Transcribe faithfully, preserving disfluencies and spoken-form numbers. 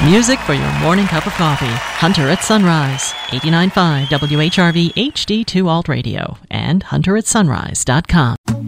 Music for your morning cup of coffee. Hunter at Sunrise. eighty-nine point five W H R V H D two Alt Radio and hunter at sunrise dot com.